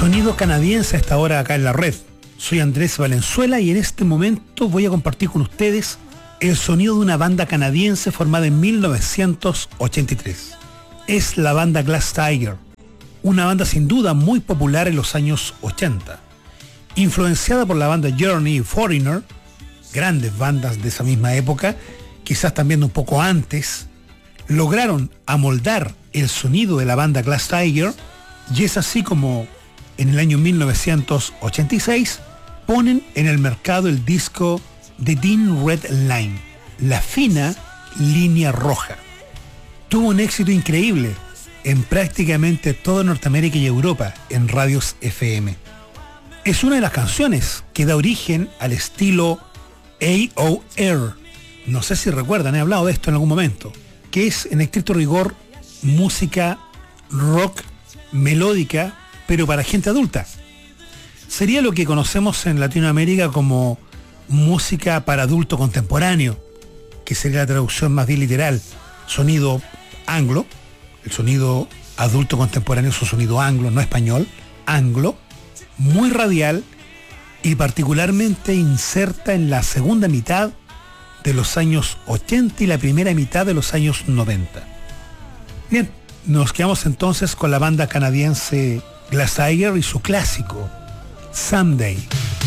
Sonido canadiense a esta hora acá en la red. Soy Andrés Valenzuela y en este momento voy a compartir con ustedes el sonido de una banda canadiense formada en 1983. Es la banda Glass Tiger, una banda sin duda muy popular en los años 80. Influenciada por la banda Journey y Foreigner, grandes bandas de esa misma época, quizás también un poco antes, lograron amoldar el sonido de la banda Glass Tiger y es así como en el año 1986 ponen en el mercado el disco The Thin Red Line, la fina línea roja. Tuvo un éxito increíble en prácticamente toda Norteamérica y Europa en radios FM. Es una de las canciones que da origen al estilo AOR. No sé si recuerdan, he hablado de esto en algún momento, que es en estricto rigor música rock melódica, pero para gente adulta. Sería lo que conocemos en Latinoamérica como música para adulto contemporáneo, que sería la traducción más bien literal. Sonido anglo, el sonido adulto contemporáneo es un sonido anglo, no español, anglo, muy radial y particularmente inserta en la segunda mitad de los años 80 y la primera mitad de los años 90. Bien, nos quedamos entonces con la banda canadiense Glass Tiger y su clásico Someday.